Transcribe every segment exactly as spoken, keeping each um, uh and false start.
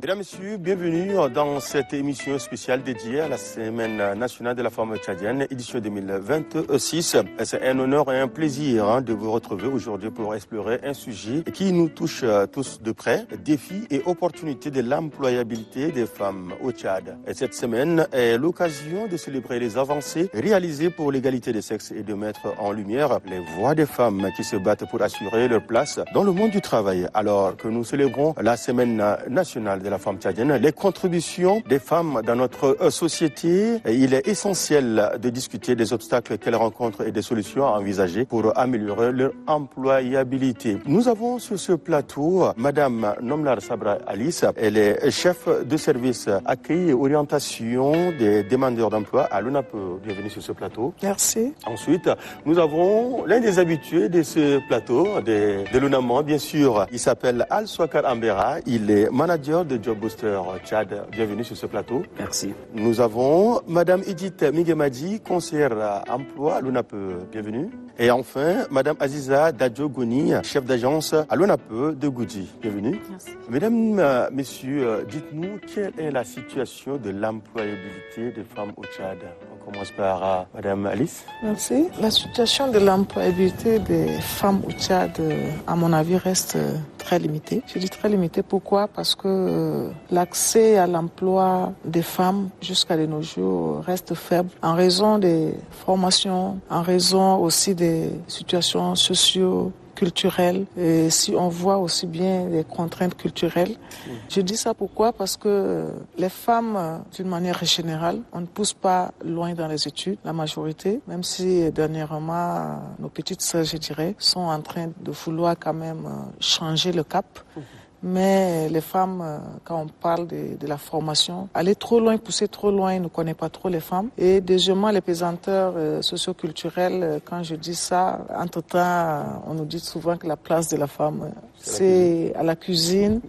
Mesdames, Messieurs, bienvenue dans cette émission spéciale dédiée à la Semaine nationale de la femme tchadienne, édition deux mille vingt-six. C'est un honneur et un plaisir hein, de vous retrouver aujourd'hui pour explorer un sujet qui nous touche tous de près, défis et opportunités de l'employabilité des femmes au Tchad. Et cette semaine est l'occasion de célébrer les avancées réalisées pour l'égalité des sexes et de mettre en lumière les voix des femmes qui se battent pour assurer leur place dans le monde du travail. Alors que nous célébrons la Semaine nationale de la femme tchadienne, les contributions des femmes dans notre société, il est essentiel de discuter des obstacles qu'elles rencontrent et des solutions à envisager pour améliorer leur employabilité. Nous avons sur ce plateau Madame Nomlar Sabra Alice, elle est chef de service accueil et orientation des demandeurs d'emploi à l'ONAPE. Bienvenue sur ce plateau. Merci. Ensuite, nous avons l'un des habitués de ce plateau, de, de l'ONAME, bien sûr. Il s'appelle Al Swakar Ambera, il est manager de Job Booster Tchad. Bienvenue sur ce plateau. Merci. Nous avons Madame Edith Migemadi, conseillère emploi à l'ONAPE. Bienvenue. Et enfin, Madame Aziza Dadjo Gouni, chef d'agence à l'ONAPE de Goudi. Bienvenue. Merci. Mesdames, Messieurs, dites-nous quelle est la situation de l'employabilité des femmes au Tchad. On commence par uh, Madame Alice. Merci. La situation de l'employabilité des femmes au Tchad, à mon avis, reste très limitée. Je dis très limitée, pourquoi ? Parce que euh, l'accès à l'emploi des femmes jusqu'à de nos jours reste faible en raison des formations, en raison aussi des situations socio culturelles, et si on voit aussi bien les contraintes culturelles. Mmh. Je dis ça pourquoi ? Parce que les femmes, d'une manière générale, on ne pousse pas loin dans les études, la majorité, même si dernièrement, nos petites sœurs, je dirais, sont en train de vouloir quand même changer le cap. Mmh. Mais les femmes, quand on parle de, de la formation, aller trop loin, pousser trop loin, ne connaît pas trop les femmes. Et deuxièmement, les pesanteurs euh, socioculturels, quand je dis ça, entre-temps, on nous dit souvent que la place de la femme, c'est à la cuisine.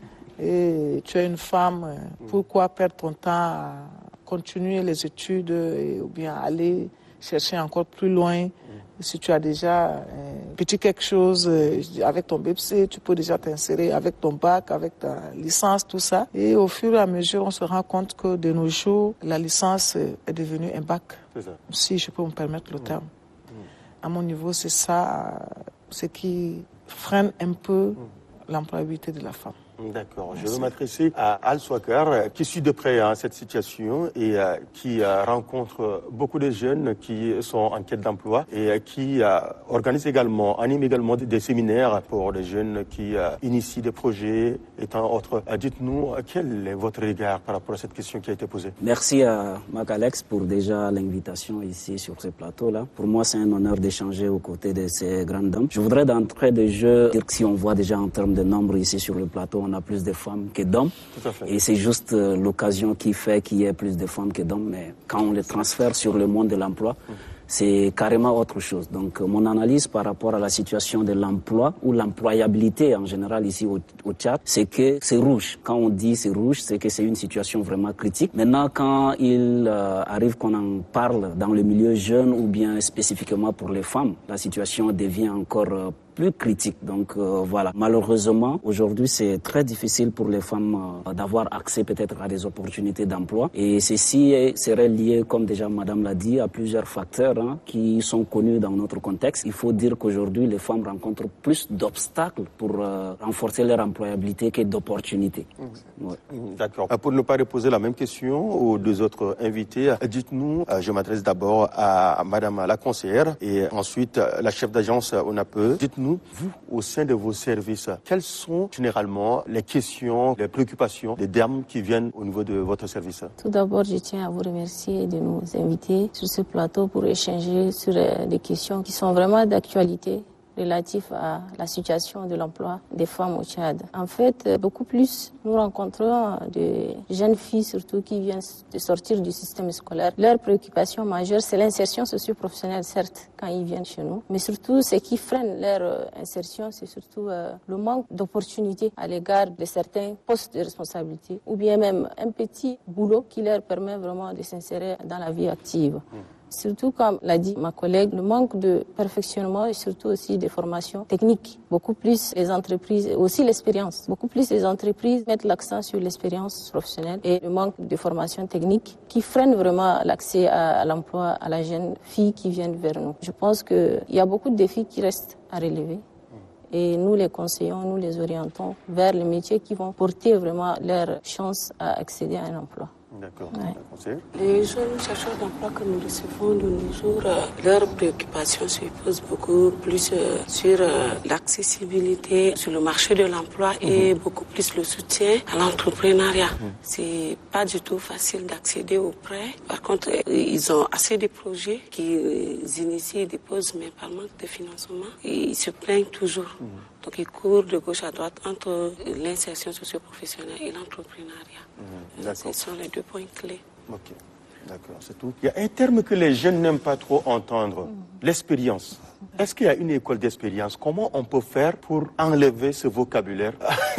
Et tu es une femme, pourquoi perdre ton temps à continuer les études et, ou bien aller chercher encore plus loin? Si tu as déjà un petit quelque chose euh, avec ton B P C, tu peux déjà t'insérer avec ton bac, avec ta licence, tout ça. Et au fur et à mesure, on se rend compte que de nos jours, la licence est devenue un bac. C'est ça. Si je peux me permettre le terme. Mmh. Mmh. À mon niveau, c'est ça ce qui freine un peu mmh. l'employabilité de la femme. D'accord. Merci. Je vais m'adresser à Al Swakar, qui suit de près hein, cette situation et euh, qui euh, rencontre beaucoup de jeunes qui sont en quête d'emploi et euh, qui euh, organise également, anime également des, des séminaires pour les jeunes qui euh, initient des projets et tant autres. Euh, dites-nous, quel est votre regard par rapport à cette question qui a été posée ? Merci à Mac Alex pour déjà l'invitation ici sur ce plateau-là. Pour moi, c'est un honneur d'échanger aux côtés de ces grandes dames. Je voudrais d'entrée de jeu dire que si on voit déjà en termes de nombre ici sur le plateau, on a plus de femmes que d'hommes. Et c'est juste euh, l'occasion qui fait qu'il y ait plus de femmes que d'hommes. Mais quand on les transfère sur le monde de l'emploi, mmh. c'est carrément autre chose. Donc, euh, mon analyse par rapport à la situation de l'emploi ou l'employabilité en général ici au, au Tchad, c'est que c'est rouge. Quand on dit c'est rouge, c'est que c'est une situation vraiment critique. Maintenant, quand il euh, arrive qu'on en parle dans le milieu jeune ou bien spécifiquement pour les femmes, la situation devient encore euh, plus critique. Donc euh, voilà, malheureusement, aujourd'hui, c'est très difficile pour les femmes euh, d'avoir accès peut-être à des opportunités d'emploi. Et ceci est, serait lié, comme déjà Madame l'a dit, à plusieurs facteurs hein, qui sont connus dans notre contexte. Il faut dire qu'aujourd'hui, les femmes rencontrent plus d'obstacles pour euh, renforcer leur employabilité que d'opportunités. Mmh. Ouais. D'accord. Pour ne pas reposer la même question aux deux autres invités, dites-nous, je m'adresse d'abord à Madame la conseillère et ensuite la chef d'agence ONAPE. Dites-nous, vous, au sein de vos services, quelles sont généralement les questions, les préoccupations, les dames qui viennent au niveau de votre service ? Tout d'abord, je tiens à vous remercier de nous inviter sur ce plateau pour échanger sur des questions qui sont vraiment d'actualité relatif à la situation de l'emploi des femmes au Tchad. En fait, beaucoup plus, nous rencontrons de jeunes filles surtout qui viennent de sortir du système scolaire. Leur préoccupation majeure, c'est l'insertion socio-professionnelle, certes, quand ils viennent chez nous, mais surtout, ce qui freine leur insertion, c'est surtout euh, le manque d'opportunités à l'égard de certains postes de responsabilité ou bien même un petit boulot qui leur permet vraiment de s'insérer dans la vie active. Mmh. Surtout, comme l'a dit ma collègue, le manque de perfectionnement et surtout aussi des formations techniques. Beaucoup plus les entreprises, et aussi l'expérience. Beaucoup plus les entreprises mettent l'accent sur l'expérience professionnelle et le manque de formation technique qui freine vraiment l'accès à, à l'emploi à la jeune fille qui viennent vers nous. Je pense qu'il y a beaucoup de défis qui restent à relever. Et nous les conseillons, nous les orientons vers les métiers qui vont porter vraiment leur chance à accéder à un emploi. D'accord. Ouais. Les jeunes chercheurs d'emploi que nous recevons de nos jours, euh, leurs préoccupations se posent beaucoup plus euh, sur euh, l'accessibilité sur le marché de l'emploi mm-hmm. et beaucoup plus le soutien à l'entrepreneuriat. Mm. C'est pas du tout facile d'accéder aux prêts. Par contre, euh, ils ont assez de projets qui euh, initient et déposent, mais par manque de financement, et ils se plaignent toujours. Mm. Donc, ils courent de gauche à droite entre l'insertion socio-professionnelle et l'entrepreneuriat. Mmh, d'accord. Ce sont les deux points clés. Ok, d'accord, c'est tout. Il y a un terme que les jeunes n'aiment pas trop entendre, mmh. l'expérience. Est-ce qu'il y a une école d'expérience? Comment on peut faire pour enlever ce vocabulaire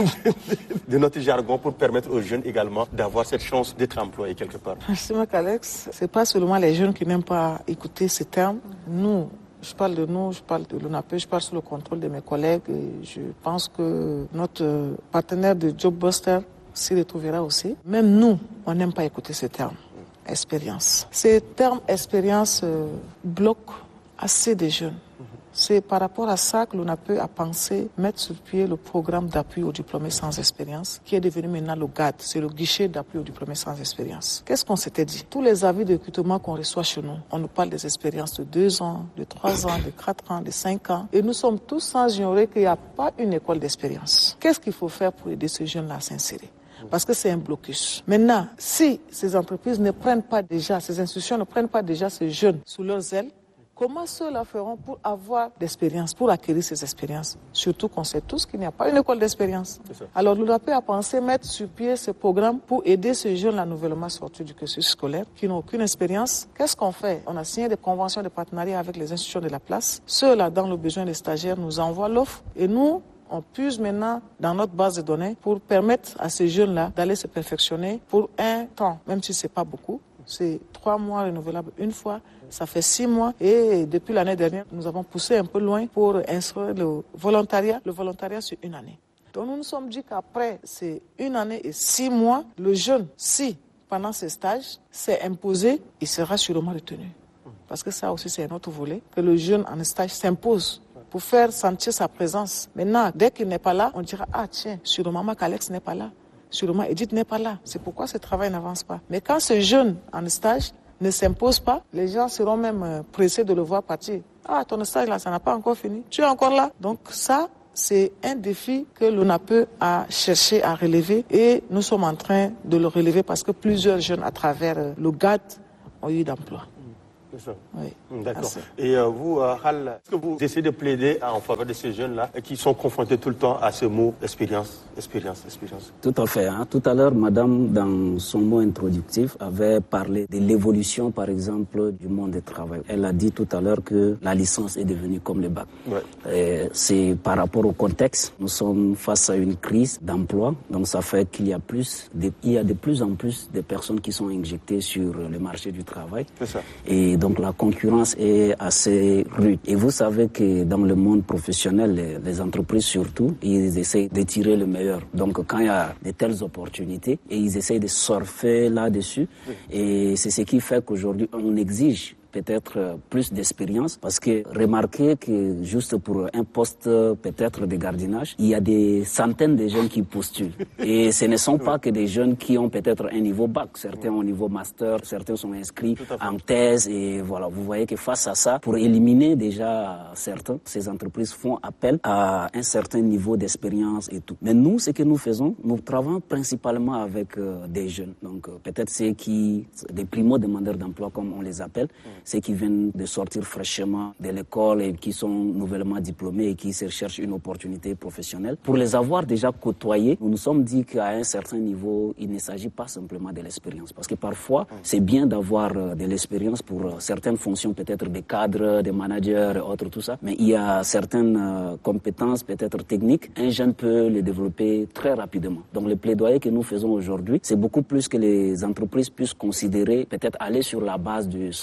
de notre jargon pour permettre aux jeunes également d'avoir cette chance d'être employés quelque part? Merci, Marc Alex. Ce n'est pas seulement les jeunes qui n'aiment pas écouter ces termes. Nous, je parle de nous, je parle de l'O N A P E, je parle sous le contrôle de mes collègues et je pense que notre partenaire de Jobbuster s'y retrouvera aussi. Même nous, on n'aime pas écouter ce terme, expérience. Ce terme expérience euh, bloque assez de jeunes. C'est par rapport à ça que l'on a pu à penser mettre sur pied le programme d'appui aux diplômés sans expérience, qui est devenu maintenant le G A D, c'est le guichet d'appui aux diplômés sans expérience. Qu'est-ce qu'on s'était dit? Tous les avis de recrutement qu'on reçoit chez nous, on nous parle des expériences de deux ans, de trois ans, de quatre ans, de cinq ans, et nous sommes tous sans ignorer qu'il n'y a pas une école d'expérience. Qu'est-ce qu'il faut faire pour aider ces jeunes-là à s'insérer? Parce que c'est un blocus. Maintenant, si ces entreprises ne prennent pas déjà, ces institutions ne prennent pas déjà ces jeunes sous leurs ailes, comment ceux-là feront pour avoir d'expérience, pour acquérir ces expériences? Surtout qu'on sait tous qu'il n'y a pas une école d'expérience. Alors l'O N A P E a pensé mettre sur pied ce programme pour aider ces jeunes-là nouvellement sortis du cursus scolaire, qui n'ont aucune expérience. Qu'est-ce qu'on fait? On a signé des conventions de partenariat avec les institutions de la place. Ceux-là, dans le besoin des stagiaires, nous envoient l'offre et nous, on puise maintenant dans notre base de données pour permettre à ces jeunes-là d'aller se perfectionner pour un temps, même si ce n'est pas beaucoup. C'est trois mois renouvelables une fois, ça fait six mois. Et depuis l'année dernière, nous avons poussé un peu loin pour instruire le volontariat. Le volontariat, c'est une année. Donc nous nous sommes dit qu'après ces une année et six mois, le jeune, si pendant ce stage s'est imposé, il sera sûrement retenu. Parce que ça aussi, c'est un autre volet, que le jeune en stage s'impose pour faire sentir sa présence. Maintenant, dès qu'il n'est pas là, on dira, ah tiens, sûrement Marc Alex n'est pas là. Sûrement Edith n'est pas là. C'est pourquoi ce travail n'avance pas. Mais quand ce jeune en stage ne s'impose pas, les gens seront même pressés de le voir partir. Ah, ton stage là, ça n'a pas encore fini. Tu es encore là. Donc ça, c'est un défi que l'O N A P E a cherché à relever et nous sommes en train de le relever parce que plusieurs jeunes à travers le G A D ont eu d'emploi. C'est ça. Oui. D'accord. Merci. Et euh, vous, euh, Hal, est-ce que vous essayez de plaider en faveur de ces jeunes-là qui sont confrontés tout le temps à ce mot expérience, expérience, expérience? Tout à fait. Hein. Tout à l'heure, madame, dans son mot introductif, avait parlé de l'évolution, par exemple, du monde du travail. Elle a dit tout à l'heure que la licence est devenue comme le bac. Ouais. Et c'est par rapport au contexte. Nous sommes face à une crise d'emploi. Donc ça fait qu'il y a plus, de, il y a de plus en plus de personnes qui sont injectées sur le marché du travail. C'est ça. Et donc la concurrence est assez rude. Et vous savez que dans le monde professionnel, les, les entreprises surtout, ils essayent de tirer le meilleur. Donc quand il y a de telles opportunités, et ils essayent de surfer là-dessus. Oui. Et c'est ce qui fait qu'aujourd'hui, on exige peut-être plus d'expérience, parce que remarquez que juste pour un poste peut-être de gardiennage, il y a des centaines de jeunes qui postulent. Et ce ne sont pas que des jeunes qui ont peut-être un niveau bac. Certains ont un niveau master, certains sont inscrits en thèse. Et voilà, vous voyez que face à ça, pour éliminer déjà certains, ces entreprises font appel à un certain niveau d'expérience et tout. Mais nous, ce que nous faisons, nous travaillons principalement avec euh, des jeunes. Donc euh, peut-être ceux qui, des primo-demandeurs d'emploi comme on les appelle, ceux qui viennent de sortir fraîchement de l'école et qui sont nouvellement diplômés et qui se cherchent une opportunité professionnelle. Pour les avoir déjà côtoyés, nous nous sommes dit qu'à un certain niveau, il ne s'agit pas simplement de l'expérience. Parce que parfois, c'est bien d'avoir de l'expérience pour certaines fonctions, peut-être des cadres, des managers et autres, tout ça. Mais il y a certaines compétences, peut-être techniques, un jeune peut les développer très rapidement. Donc le plaidoyer que nous faisons aujourd'hui, c'est beaucoup plus que les entreprises puissent considérer, peut-être aller sur la base du soft skill,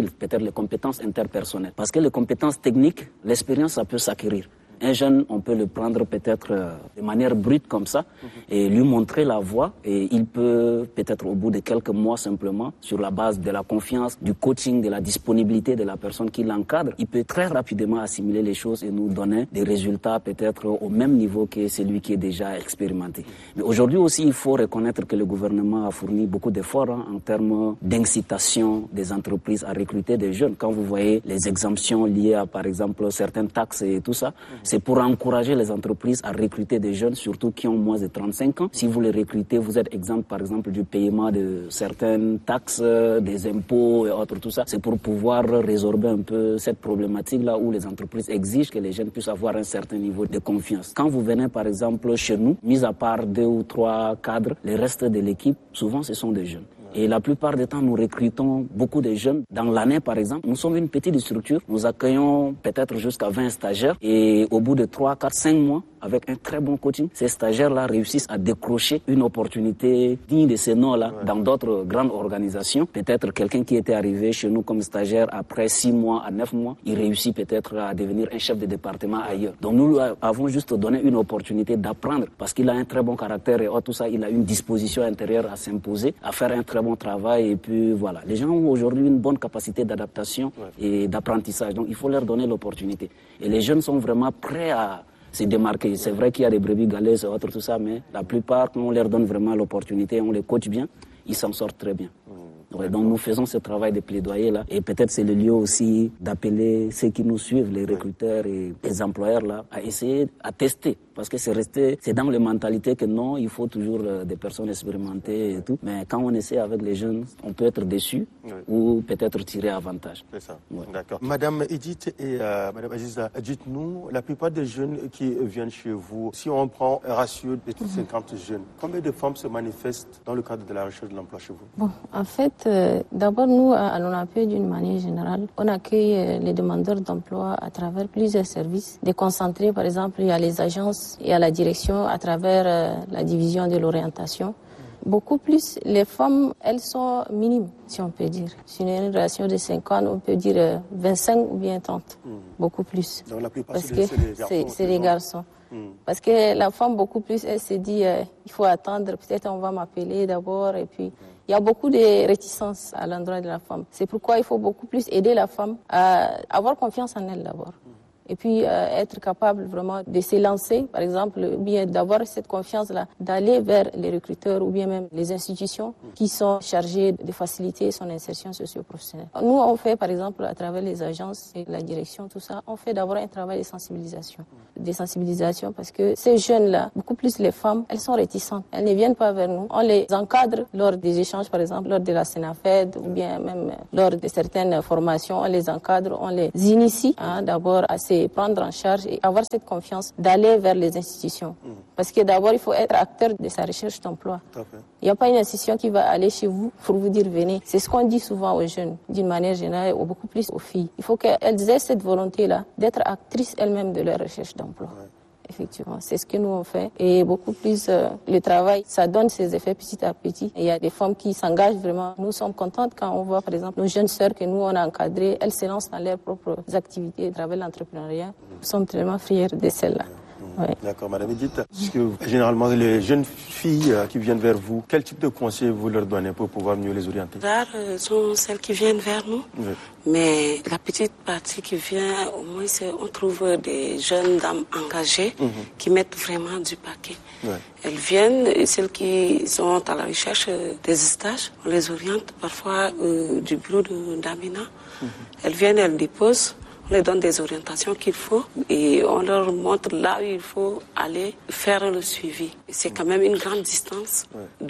skills, peut-être les compétences interpersonnelles. Parce que les compétences techniques, l'expérience, ça peut s'acquérir. Un jeune, on peut le prendre peut-être euh, de manière brute comme ça et lui montrer la voie et il peut peut-être au bout de quelques mois simplement, sur la base de la confiance, du coaching, de la disponibilité de la personne qui l'encadre, il peut très rapidement assimiler les choses et nous donner des résultats peut-être au même niveau que celui qui est déjà expérimenté. Mais aujourd'hui aussi, il faut reconnaître que le gouvernement a fourni beaucoup d'efforts hein, en termes d'incitation des entreprises à recruter des jeunes. Quand vous voyez les exemptions liées à par exemple certaines taxes et tout ça, c'est pour encourager les entreprises à recruter des jeunes, surtout qui ont moins de trente-cinq ans. Si vous les recrutez, vous êtes exempt, par exemple, du paiement de certaines taxes, des impôts et autres, tout ça. C'est pour pouvoir résorber un peu cette problématique-là où les entreprises exigent que les jeunes puissent avoir un certain niveau de confiance. Quand vous venez, par exemple, chez nous, mis à part deux ou trois cadres, les restes de l'équipe, souvent, ce sont des jeunes. Et la plupart du temps, nous recrutons beaucoup de jeunes. Dans l'année, par exemple, nous sommes une petite structure. Nous accueillons peut-être jusqu'à vingt stagiaires. Et au bout de trois, quatre, cinq mois, avec un très bon coaching, ces stagiaires-là réussissent à décrocher une opportunité digne de ces noms-là ouais. dans d'autres grandes organisations. Peut-être quelqu'un qui était arrivé chez nous comme stagiaire après six mois à neuf mois, il réussit peut-être à devenir un chef de département ailleurs. Donc nous avons juste donné une opportunité d'apprendre parce qu'il a un très bon caractère et tout ça, il a une disposition intérieure à s'imposer, à faire un très bon travail et puis voilà. Les gens ont aujourd'hui une bonne capacité d'adaptation ouais. et d'apprentissage. Donc il faut leur donner l'opportunité. Et les jeunes sont vraiment prêts à se démarquer. C'est vrai qu'il y a des brebis galeuses et autres, tout ça, mais la plupart, quand on leur donne vraiment l'opportunité, on les coach bien, ils s'en sortent très bien. Mmh, ouais, donc nous faisons ce travail de plaidoyer là, et peut-être c'est le lieu aussi d'appeler ceux qui nous suivent, les recruteurs et les employeurs là, à essayer, à tester. Parce que c'est resté, c'est dans les mentalités que non, il faut toujours euh, des personnes expérimentées et tout. Mais quand on essaie avec les jeunes, on peut être déçu oui. ou peut-être tirer avantage. C'est ça. Ouais. D'accord. Madame Edith et euh, Madame Aziza, dites-nous, la plupart des jeunes qui viennent chez vous, si on prend un ratio de cinquante mm-hmm. jeunes, combien de femmes se manifestent dans le cadre de la recherche de l'emploi chez vous? Bon, en fait, euh, d'abord nous, à l'ONAPE, d'une manière générale, on accueille euh, les demandeurs d'emploi à travers plusieurs services. Déconcentrés, par exemple, il y a les agences et à la direction à travers euh, la division de l'orientation. Beaucoup plus, les femmes, elles sont minimes, si on peut dire. Sur une relation de cinquante, on peut dire euh, vingt-cinq ou bien trente. Mmh. Beaucoup plus. Donc la plupart, parce c'est, que c'est les garçons. C'est, c'est les garçons. Mmh. Parce que la femme, beaucoup plus, elle se dit, euh, il faut attendre, peut-être on va m'appeler d'abord. Et puis, il y a beaucoup de réticences à l'endroit de la femme. C'est pourquoi il faut beaucoup plus aider la femme à avoir confiance en elle d'abord. Et puis euh, être capable vraiment de s'élancer, par exemple, ou bien d'avoir cette confiance-là, d'aller vers les recruteurs ou bien même les institutions qui sont chargées de faciliter son insertion socio-professionnelle. Nous, on fait, par exemple, à travers les agences et la direction, tout ça, on fait d'abord un travail de sensibilisation. De sensibilisation parce que ces jeunes-là, beaucoup plus les femmes, elles sont réticentes. Elles ne viennent pas vers nous. On les encadre lors des échanges, par exemple, lors de la Sénafed ou bien même lors de certaines formations. On les encadre, on les initie hein, d'abord à se prendre en charge et avoir cette confiance d'aller vers les institutions. Mmh. Parce que d'abord, il faut être acteur de sa recherche d'emploi. Il n'y a pas une institution qui va aller chez vous pour vous dire venez. C'est ce qu'on dit souvent aux jeunes, d'une manière générale, ou beaucoup plus aux filles. Il faut qu'elles aient cette volonté-là d'être actrices elles-mêmes de leur recherche d'emploi. Ouais. Effectivement, c'est ce que nous on fait. Et beaucoup plus, euh, le travail, ça donne ses effets petit à petit. Et il y a des femmes qui s'engagent vraiment. Nous sommes contentes quand on voit, par exemple, nos jeunes sœurs que nous on a encadrées, elles se lancent dans leurs propres activités, travers l'entrepreneuriat. Nous sommes tellement fiers de celles-là. Ouais. D'accord, Madame Edith. Parce que généralement, les jeunes filles qui viennent vers vous, quel type de conseils vous leur donnez pour pouvoir mieux les orienter? Rares sont celles qui viennent vers nous, oui. mais la petite partie qui vient, au moins, c'est, on trouve des jeunes dames engagées mm-hmm. qui mettent vraiment du paquet. Ouais. Elles viennent, et celles qui sont à la recherche des stages, on les oriente parfois euh, du bureau de d'Amina. Mm-hmm. Elles viennent, elles déposent. On leur donne des orientations qu'il faut et on leur montre là où il faut aller faire le suivi. C'est quand même une grande distance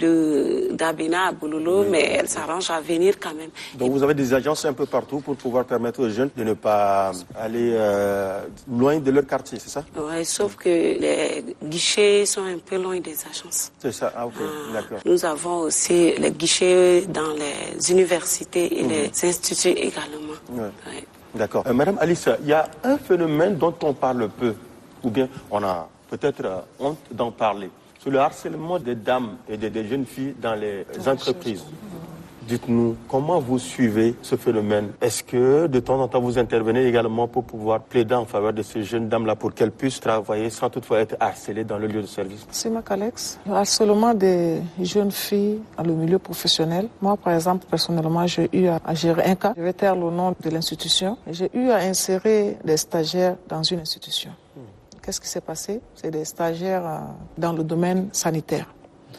de d'Abena à Bololo, oui. mais elles s'arrangent à venir quand même. Donc et vous avez des agences un peu partout pour pouvoir permettre aux jeunes de ne pas aller euh, loin de leur quartier, c'est ça? Oui, sauf que les guichets sont un peu loin des agences. C'est ça, ah, ok, ah, d'accord. Nous avons aussi les guichets dans les universités et mmh. les instituts également. Ouais. Ouais. D'accord. Euh, Madame Alice, il y a un phénomène dont on parle peu, ou bien on a peut-être euh, honte d'en parler. C'est le harcèlement des dames et des, des jeunes filles dans les entreprises. Dites-nous, comment vous suivez ce phénomène? Est-ce que de temps en temps vous intervenez également pour pouvoir plaider en faveur de ces jeunes dames-là pour qu'elles puissent travailler sans toutefois être harcelées dans le lieu de service? C'est Mac Alex. Le harcèlement des jeunes filles dans le milieu professionnel. Moi, par exemple, personnellement, j'ai eu à gérer un cas. Je vais taire le nom de l'institution. J'ai eu à insérer des stagiaires dans une institution. Hmm. Qu'est-ce qui s'est passé? C'est des stagiaires dans le domaine sanitaire.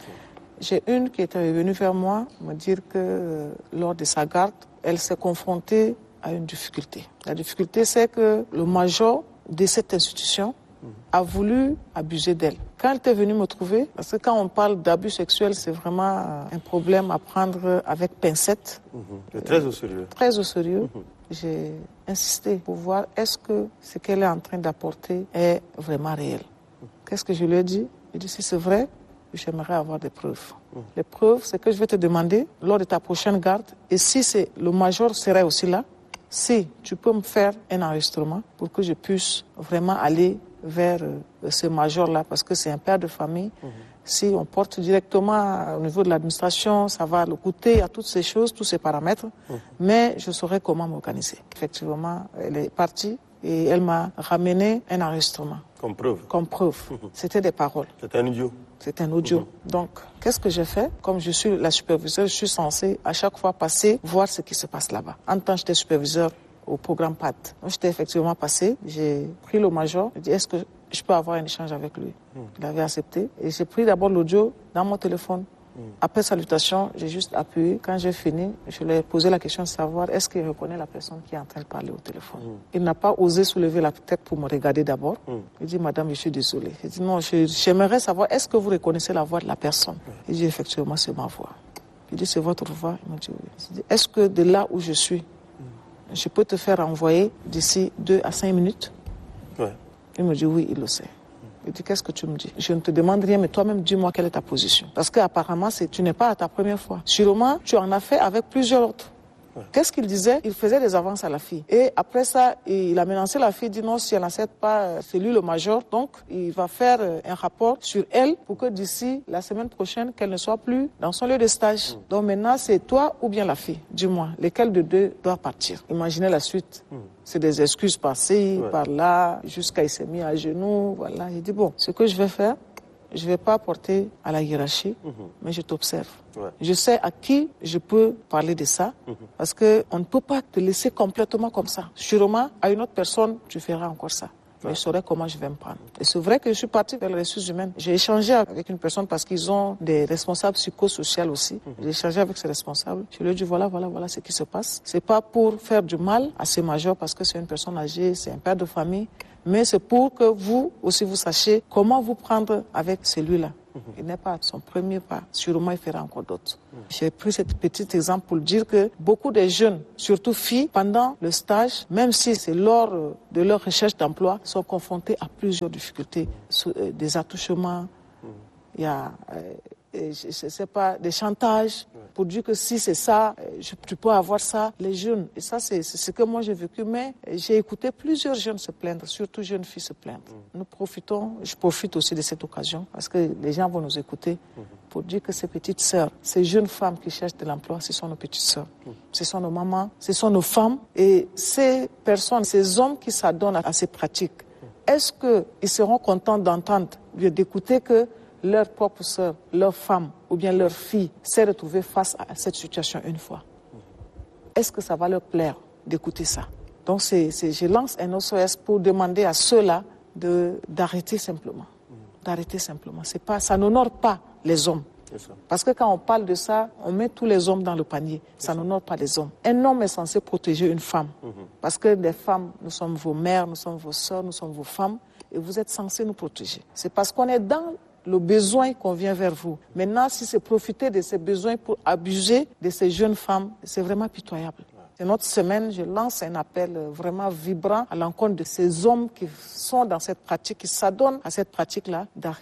J'ai une qui était venue vers moi me dire que euh, lors de sa garde, elle s'est confrontée à une difficulté. La difficulté, c'est que le major de cette institution a voulu abuser d'elle. Quand elle est venue me trouver, parce que quand on parle d'abus sexuel, c'est vraiment un problème à prendre avec pincette. Mmh. Très au sérieux. Très au sérieux. Mmh. J'ai insisté pour voir est-ce que ce qu'elle est en train d'apporter est vraiment réel. Mmh. Qu'est-ce que je lui ai dit? Je lui ai dit si c'est vrai, j'aimerais avoir des preuves. Mmh. Les preuves, c'est que je vais te demander lors de ta prochaine garde, et si c'est, le major serait aussi là, si tu peux me faire un enregistrement pour que je puisse vraiment aller vers euh, ce major-là, parce que c'est un père de famille. Mmh. Si on porte directement au niveau de l'administration, ça va le coûter à toutes ces choses, tous ces paramètres, mmh. mais je saurais comment m'organiser. Effectivement, elle est partie et elle m'a ramené un enregistrement. Comme preuve. Comme preuve. Mmh. C'était des paroles. C'était un audio. C'est un audio. Mmh. Donc, qu'est-ce que j'ai fait? Comme je suis la superviseure, je suis censée à chaque fois passer, voir ce qui se passe là-bas. En tant que j'étais superviseur au programme P A T. Donc, j'étais effectivement passée, j'ai pris le major, j'ai dit, est-ce que je peux avoir un échange avec lui? Mmh. Il avait accepté. Et j'ai pris d'abord l'audio dans mon téléphone. Mmh. Après salutation, j'ai juste appuyé. Quand j'ai fini, je lui ai posé la question de savoir est-ce qu'il reconnaît la personne qui est en train de parler au téléphone. Mmh. Il n'a pas osé soulever la tête pour me regarder d'abord. Mmh. Il dit, madame, je suis désolé. J'ai dit, non, je, j'aimerais savoir est-ce que vous reconnaissez la voix de la personne? Mmh. Il dit, effectivement, c'est ma voix. Il dit, c'est votre voix? Il m'a dit, oui. J'ai dit, est-ce que de là où je suis, mmh. je peux te faire envoyer d'ici deux à cinq minutes? Ouais. Il me dit, oui, il le sait. Il dit, qu'est-ce que tu me dis? Je ne te demande rien, mais toi-même, dis-moi quelle est ta position. Parce qu'apparemment, c'est, tu n'es pas à ta première fois. Sûrement, tu en as fait avec plusieurs autres. Ouais. Qu'est-ce qu'il disait? Il faisait des avances à la fille. Et après ça, il a menacé la fille, il dit non, si elle n'accepte pas, c'est lui le major. Donc, il va faire un rapport sur elle pour que d'ici la semaine prochaine, qu'elle ne soit plus dans son lieu de stage. Mmh. Donc maintenant, c'est toi ou bien la fille? Dis-moi, lesquels de deux doit partir? Imaginez la suite. Mmh. C'est des excuses par-ci, ouais. par-là, jusqu'à il s'est mis à genoux, voilà. Il dit, bon, ce que je vais faire, je ne vais pas porter à la hiérarchie, mmh. mais je t'observe. Ouais. Je sais à qui je peux parler de ça, mmh. parce qu'on ne peut pas te laisser complètement comme ça. Sûrement, à une autre personne, tu feras encore ça. Mais je saurais comment je vais me prendre. Et c'est vrai que je suis partie vers les ressources humaines. J'ai échangé avec une personne parce qu'ils ont des responsables psychosociaux aussi. Mm-hmm. J'ai échangé avec ces responsables. Je lui ai dit voilà, voilà, voilà ce qui se passe. C'est pas pour faire du mal à ces majors parce que c'est une personne âgée, c'est un père de famille, mais c'est pour que vous aussi vous sachiez comment vous prendre avec celui-là. Il n'est pas son premier pas. Sûrement, il fera encore d'autres. Mmh. J'ai pris ce petit exemple pour dire que beaucoup de jeunes, surtout filles, pendant le stage, même si c'est lors de leur recherche d'emploi, sont confrontées à plusieurs difficultés. Des attouchements, mmh. il y a... Euh, Et je ne sais pas, des chantages pour dire que si c'est ça, je, tu peux avoir ça, les jeunes. Et ça, c'est, c'est ce que moi j'ai vécu. Mais j'ai écouté plusieurs jeunes se plaindre, surtout jeunes filles se plaindre. Mm. Nous profitons, je profite aussi de cette occasion, parce que les gens vont nous écouter, mm. pour dire que ces petites sœurs, ces jeunes femmes qui cherchent de l'emploi, ce sont nos petites sœurs. Mm. Ce sont nos mamans, ce sont nos femmes. Et ces personnes, ces hommes qui s'adonnent à, à ces pratiques, mm. est-ce qu'ils seront contents d'entendre, d'écouter que leur propre sœur, leur femme ou bien leur fille s'est retrouvée face à cette situation une fois? Est-ce que ça va leur plaire d'écouter ça? Donc c'est, c'est, je lance un S O S pour demander à ceux-là de, d'arrêter simplement. D'arrêter simplement. C'est pas, ça n'honore pas les hommes. Parce que quand on parle de ça, on met tous les hommes dans le panier. Ça n'honore pas les hommes. Un homme est censé protéger une femme. Mm-hmm. Parce que les femmes, nous sommes vos mères, nous sommes vos sœurs, nous sommes vos femmes. Et vous êtes censés nous protéger. C'est parce qu'on est dans le besoin qu'on vient vers vous. Maintenant, si c'est profiter de ces besoins pour abuser de ces jeunes femmes, c'est vraiment pitoyable. C'est notre semaine, je lance un appel vraiment vibrant à l'encontre de ces hommes qui sont dans cette pratique, qui s'adonnent à cette pratique-là, d'arrêter.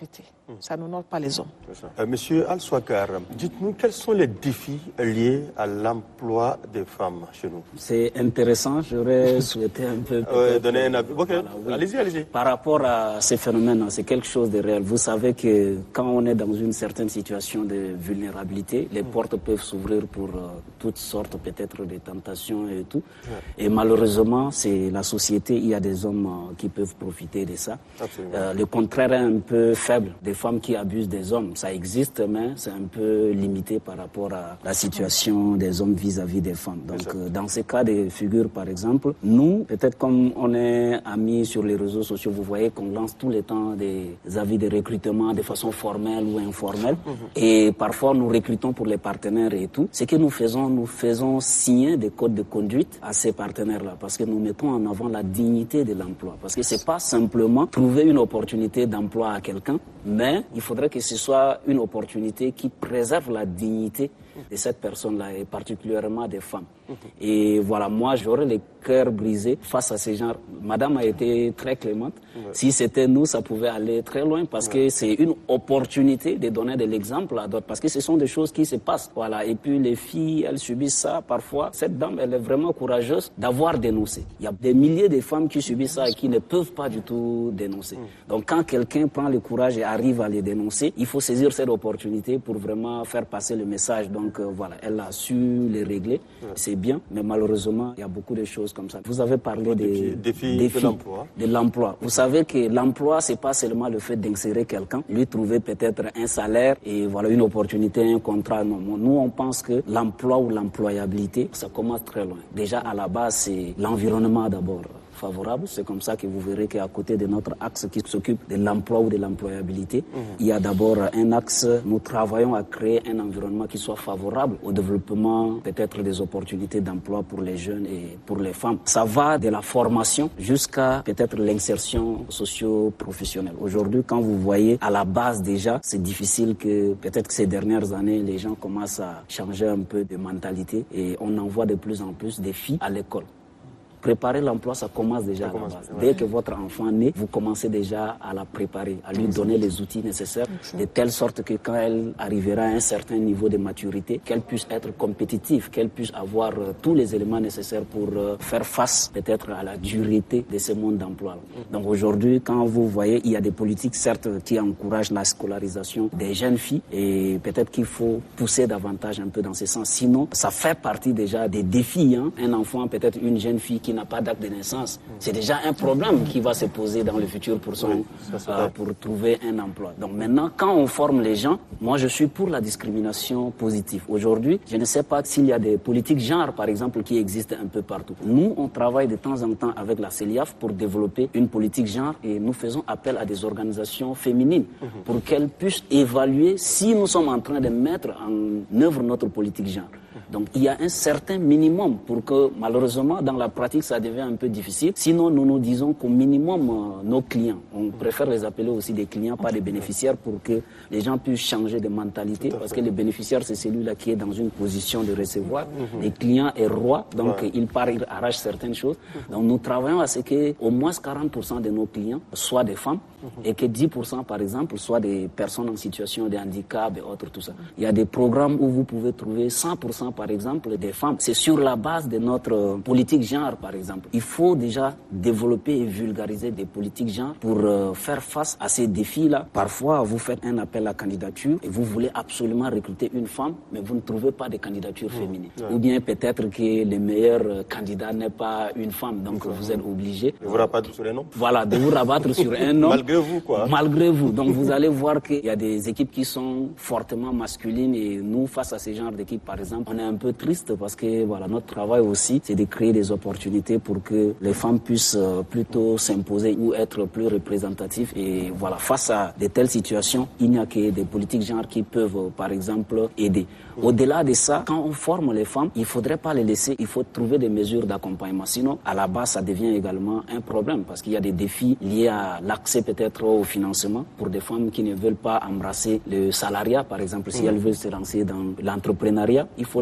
Ça n'honore pas les hommes. Euh, Monsieur Al-Swakar, dites-nous quels sont les défis liés à l'emploi des femmes chez nous? C'est intéressant, j'aurais souhaité un peu... Euh, donner un avis. Okay. Voilà, oui. Allez-y, allez-y. Par rapport à ces phénomènes, c'est quelque chose de réel. Vous savez que quand on est dans une certaine situation de vulnérabilité, les mmh. portes peuvent s'ouvrir pour euh, toutes sortes peut-être de tentations et tout. Ouais. Et malheureusement, c'est la société, il y a des hommes euh, qui peuvent profiter de ça. Euh, le contraire est un peu faible. Des femmes qui abusent des hommes, ça existe, mais c'est un peu limité par rapport à la situation des hommes vis-à-vis des femmes. Donc, euh, dans ces cas de figure, par exemple, nous, peut-être comme on est amis sur les réseaux sociaux, vous voyez qu'on lance tous les temps des avis de recrutement de façon formelle ou informelle. Mm-hmm. Et parfois, nous recrutons pour les partenaires et tout. Ce que nous faisons, nous faisons signer des codes de conduite à ces partenaires-là, parce que nous mettons en avant la dignité de l'emploi. Parce que c'est pas simplement trouver une opportunité d'emploi à quelqu'un, mais il faudrait que ce soit une opportunité qui préserve la dignité de cette personne-là, et particulièrement des femmes. Et voilà, moi, j'aurais le cœur brisé face à ces gens. Madame a été très clémente. Ouais. Si c'était nous, ça pouvait aller très loin, parce ouais. que c'est une opportunité de donner de l'exemple à d'autres, parce que ce sont des choses qui se passent. Voilà. Et puis les filles, elles subissent ça parfois. Cette dame, elle est vraiment courageuse d'avoir dénoncé. Il y a des milliers de femmes qui subissent ça et qui ne peuvent pas du tout dénoncer. Mmh. Donc quand quelqu'un prend le courage et arrive à les dénoncer, il faut saisir cette opportunité pour vraiment faire passer le message. Donc euh, voilà, elle a su les régler. Ouais. C'est bien, mais malheureusement, il y a beaucoup de choses comme ça. Vous avez parlé des défis, défis de l'emploi. De l'emploi. Vous savez que l'emploi, c'est pas seulement le fait d'insérer quelqu'un, lui trouver peut-être un salaire et voilà une opportunité, un contrat. Non, nous on pense que l'emploi ou l'employabilité, ça commence très loin. Déjà à la base, c'est l'environnement d'abord favorable. C'est comme ça que vous verrez qu'à côté de notre axe qui s'occupe de l'emploi ou de l'employabilité, mmh. il y a d'abord un axe, nous travaillons à créer un environnement qui soit favorable au développement peut-être des opportunités d'emploi pour les jeunes et pour les femmes. Ça va de la formation jusqu'à peut-être l'insertion socio-professionnelle. Aujourd'hui, quand vous voyez à la base déjà, c'est difficile que peut-être que ces dernières années, les gens commencent à changer un peu de mentalité et on en voit de plus en plus des filles à l'école. Préparer l'emploi, ça commence déjà ça à commence, la base. Ouais. Dès que votre enfant naît, vous commencez déjà à la préparer, à lui donner les outils nécessaires, okay. de telle sorte que quand elle arrivera à un certain niveau de maturité, qu'elle puisse être compétitive, qu'elle puisse avoir euh, tous les éléments nécessaires pour euh, faire face peut-être à la dureté de ce monde d'emploi. Mm-hmm. Donc aujourd'hui, quand vous voyez, il y a des politiques certes qui encouragent la scolarisation des jeunes filles et peut-être qu'il faut pousser davantage un peu dans ce sens. Sinon, ça fait partie déjà des défis. Hein. Un enfant, peut-être une jeune fille qui n'a pas d'acte de naissance, c'est déjà un problème qui va se poser dans le futur pour, son, oui, euh, pour trouver un emploi. Donc maintenant, quand on forme les gens, moi je suis pour la discrimination positive. Aujourd'hui, je ne sais pas s'il y a des politiques genre, par exemple, qui existent un peu partout. Nous, on travaille de temps en temps avec la CELIAF pour développer une politique genre et nous faisons appel à des organisations féminines mmh. pour qu'elles puissent évaluer si nous sommes en train de mettre en œuvre notre politique genre. Donc il y a un certain minimum pour que, malheureusement, dans la pratique, ça devient un peu difficile. Sinon, nous nous disons qu'au minimum, euh, nos clients, on préfère les appeler aussi des clients, pas des bénéficiaires, pour que les gens puissent changer de mentalité. Parce que le bénéficiaire, c'est celui-là qui est dans une position de recevoir. Mm-hmm. Les clients est roi, donc ouais. il part, il arrache certaines choses. Donc nous travaillons à ce que au moins quarante pour cent de nos clients soient des femmes mm-hmm. et que dix pour cent, par exemple, soient des personnes en situation de handicap et autres, tout ça. Il y a des programmes où vous pouvez trouver cent pour cent par exemple, des femmes. C'est sur la base de notre politique genre, par exemple. Il faut déjà développer et vulgariser des politiques genre pour euh, faire face à ces défis-là. Parfois, vous faites un appel à candidature et vous voulez absolument recruter une femme, mais vous ne trouvez pas de candidature mmh. féminine. Ouais. Ou bien peut-être que le meilleur candidat n'est pas une femme, donc mmh. vous êtes obligé de vous rabattre sur un homme. Voilà, de vous rabattre sur un homme. Malgré vous, quoi. Malgré vous. Donc vous allez voir qu'il y a des équipes qui sont fortement masculines et nous, face à ce genre d'équipe, par exemple, on est un peu triste parce que voilà, notre travail aussi, c'est de créer des opportunités pour que les femmes puissent euh, plutôt s'imposer ou être plus représentatives. Et voilà, face à de telles situations, il n'y a que des politiques genre qui peuvent, euh, par exemple, aider. Au-delà de ça, quand on forme les femmes, il ne faudrait pas les laisser, il faut trouver des mesures d'accompagnement. Sinon, à la base, ça devient également un problème parce qu'il y a des défis liés à l'accès peut-être au financement pour des femmes qui ne veulent pas embrasser le salariat, par exemple. Si mmh. elles veulent se lancer dans l'entrepreneuriat, il faut